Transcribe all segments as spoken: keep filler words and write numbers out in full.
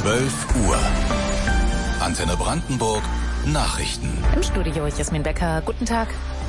zwölf Uhr. Antenne Brandenburg Nachrichten. Im Studio Jasmin Becker. Guten Tag.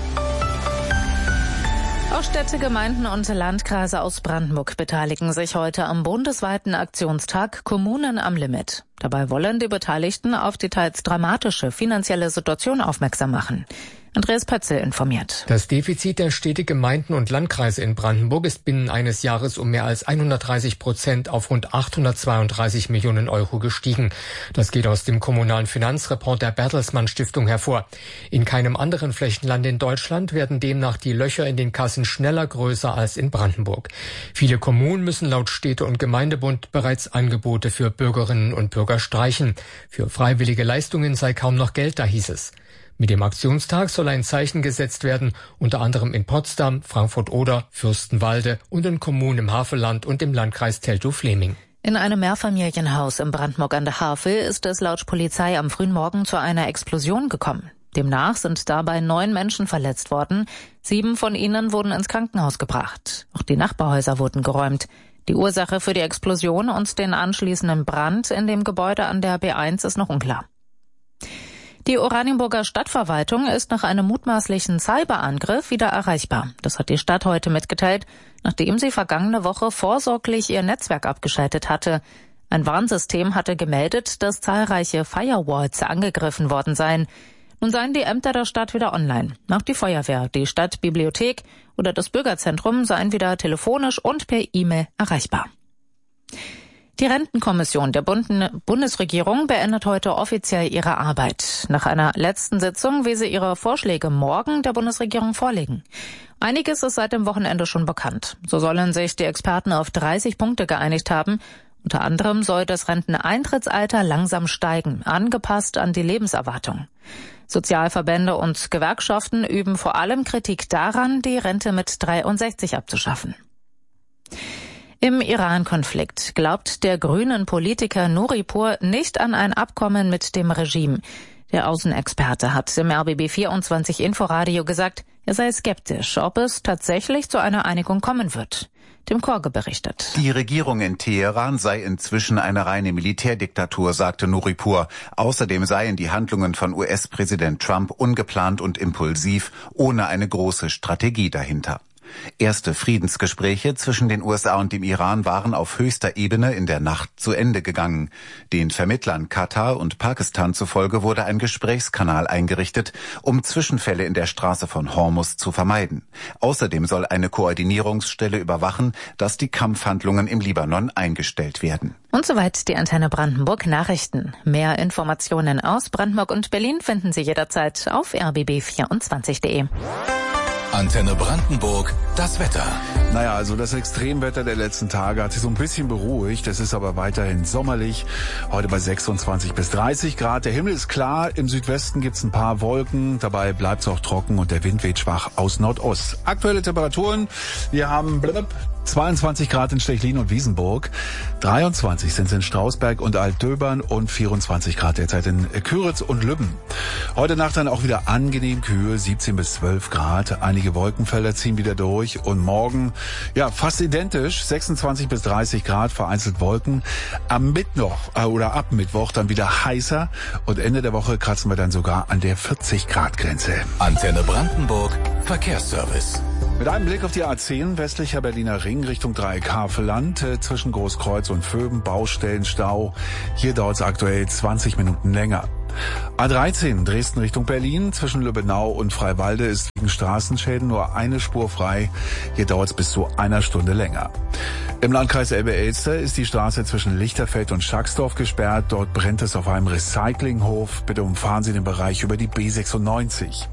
Auch Städte, Gemeinden und Landkreise aus Brandenburg beteiligen sich heute am bundesweiten Aktionstag Kommunen am Limit. Dabei wollen die Beteiligten auf die teils dramatische finanzielle Situation aufmerksam machen. Andreas Pötzel informiert. Das Defizit der Städte, Gemeinden und Landkreise in Brandenburg ist binnen eines Jahres um mehr als hundertdreißig Prozent auf rund achthundertzweiunddreißig Millionen Euro gestiegen. Das geht aus dem kommunalen Finanzreport der Bertelsmann Stiftung hervor. In keinem anderen Flächenland in Deutschland werden demnach die Löcher in den Kassen schneller größer als in Brandenburg. Viele Kommunen müssen laut Städte- und Gemeindebund bereits Angebote für Bürgerinnen und Bürger streichen. Für freiwillige Leistungen sei kaum noch Geld da, hieß es. Mit dem Aktionstag soll ein Zeichen gesetzt werden, unter anderem in Potsdam, Frankfurt-Oder, Fürstenwalde und in Kommunen im Havelland und im Landkreis Teltow-Fleming. In einem Mehrfamilienhaus in Brandenburg an der Havel ist es laut Polizei am frühen Morgen zu einer Explosion gekommen. Demnach sind dabei neun Menschen verletzt worden. Sieben von ihnen wurden ins Krankenhaus gebracht. Auch die Nachbarhäuser wurden geräumt. Die Ursache für die Explosion und den anschließenden Brand in dem Gebäude an der B eins ist noch unklar. Die Oranienburger Stadtverwaltung ist nach einem mutmaßlichen Cyberangriff wieder erreichbar. Das hat die Stadt heute mitgeteilt, nachdem sie vergangene Woche vorsorglich ihr Netzwerk abgeschaltet hatte. Ein Warnsystem hatte gemeldet, dass zahlreiche Firewalls angegriffen worden seien. Nun seien die Ämter der Stadt wieder online. Auch die Feuerwehr, die Stadtbibliothek oder das Bürgerzentrum seien wieder telefonisch und per E-Mail erreichbar. Die Rentenkommission der Bundesregierung beendet heute offiziell ihre Arbeit. Nach einer letzten Sitzung will sie ihre Vorschläge morgen der Bundesregierung vorlegen. Einiges ist seit dem Wochenende schon bekannt. So sollen sich die Experten auf dreißig Punkte geeinigt haben. Unter anderem soll das Renteneintrittsalter langsam steigen, angepasst an die Lebenserwartung. Sozialverbände und Gewerkschaften üben vor allem Kritik daran, die Rente mit dreiundsechzig abzuschaffen. Im Iran-Konflikt glaubt der grünen Politiker Nuripur nicht an ein Abkommen mit dem Regime. Der Außenexperte hat im R B B vierundzwanzig Inforadio gesagt, er sei skeptisch, ob es tatsächlich zu einer Einigung kommen wird. Tim Korge berichtet. Die Regierung in Teheran sei inzwischen eine reine Militärdiktatur, sagte Nuripur. Außerdem seien die Handlungen von U S-Präsident Trump ungeplant und impulsiv, ohne eine große Strategie dahinter. Erste Friedensgespräche zwischen den U S A und dem Iran waren auf höchster Ebene in der Nacht zu Ende gegangen. Den Vermittlern Katar und Pakistan zufolge wurde ein Gesprächskanal eingerichtet, um Zwischenfälle in der Straße von Hormuz zu vermeiden. Außerdem soll eine Koordinierungsstelle überwachen, dass die Kampfhandlungen im Libanon eingestellt werden. Und soweit die Antenne Brandenburg Nachrichten. Mehr Informationen aus Brandenburg und Berlin finden Sie jederzeit auf r b b vierundzwanzig punkt de. Antenne Brandenburg, das Wetter. Naja, also das Extremwetter der letzten Tage hat sich so ein bisschen beruhigt. Es ist aber weiterhin sommerlich. Heute bei sechsundzwanzig bis dreißig Grad. Der Himmel ist klar. Im Südwesten gibt's ein paar Wolken. Dabei bleibt's auch trocken und der Wind weht schwach aus Nordost. Aktuelle Temperaturen. Wir haben blub, zweiundzwanzig Grad in Stechlin und Wiesenburg. dreiundzwanzig sind es in Strausberg und Altdöbern und vierundzwanzig Grad derzeit in Küritz und Lübben. Heute Nacht dann auch wieder angenehm kühl, siebzehn bis zwölf Grad. Einige Wolkenfelder ziehen wieder durch und morgen, ja, fast identisch, sechsundzwanzig bis dreißig Grad, vereinzelt Wolken. Am Mittwoch äh, oder ab Mittwoch dann wieder heißer und Ende der Woche kratzen wir dann sogar an der vierzig Grad Grenze. Antenne Brandenburg, Verkehrsservice. Mit einem Blick auf die A zehn, westlicher Berliner Ring Richtung Dreieck Havelland, äh, zwischen Großkreuz und Vöben, Baustellenstau. Hier dauert es aktuell zwanzig Minuten länger. A dreizehn, Dresden Richtung Berlin, zwischen Lübbenau und Freiwalde ist wegen Straßenschäden nur eine Spur frei. Hier dauert es bis zu einer Stunde länger. Im Landkreis Elbe-Elster ist die Straße zwischen Lichterfeld und Schacksdorf gesperrt. Dort brennt es auf einem Recyclinghof. Bitte umfahren Sie den Bereich über die B sechsundneunzig.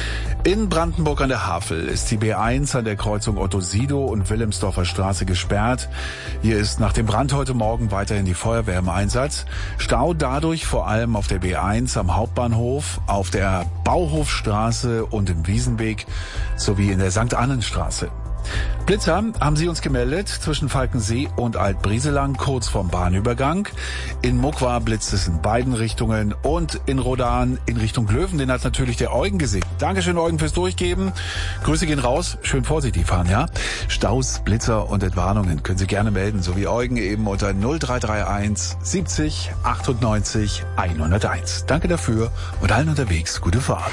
In Brandenburg an der Havel ist die B eins an der Kreuzung Otto-Sido und Wilhelmsdorfer Straße gesperrt. Hier ist nach dem Brand heute Morgen weiterhin die Feuerwehr im Einsatz. Stau dadurch vor allem auf der B eins am Hauptbahnhof, auf der Bauhofstraße und im Wiesenweg sowie in der Sankt Annenstraße. Blitzer haben Sie uns gemeldet zwischen Falkensee und Altbrieselang, kurz vorm Bahnübergang. In Muckwa blitzt es in beiden Richtungen und in Rodan in Richtung Löwen. Den hat natürlich der Eugen gesehen. Dankeschön, Eugen, fürs Durchgeben. Grüße gehen raus. Schön vorsichtig fahren, ja? Staus, Blitzer und Entwarnungen können Sie gerne melden, so wie Eugen eben unter null drei drei eins siebzig achtundneunzig hunderteins. Danke dafür und allen unterwegs gute Fahrt.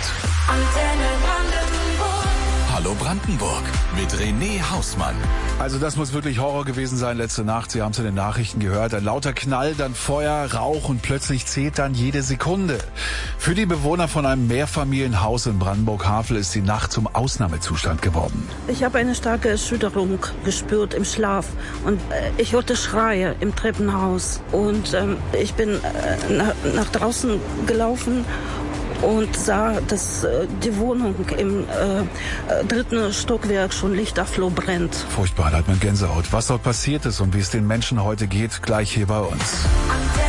Hallo Brandenburg mit René Hausmann. Also das muss wirklich Horror gewesen sein letzte Nacht. Sie haben es in den Nachrichten gehört. Ein lauter Knall, dann Feuer, Rauch und plötzlich zählt dann jede Sekunde. Für die Bewohner von einem Mehrfamilienhaus in Brandenburg-Havel ist die Nacht zum Ausnahmezustand geworden. Ich habe eine starke Erschütterung gespürt im Schlaf und äh, ich hörte Schreie im Treppenhaus. Und ähm, ich bin äh, nach, nach draußen gelaufen und sah, dass äh, die Wohnung im äh, dritten Stockwerk schon lichterloh brennt. Furchtbar, da hat man Gänsehaut. Was dort passiert ist und wie es den Menschen heute geht, gleich hier bei uns.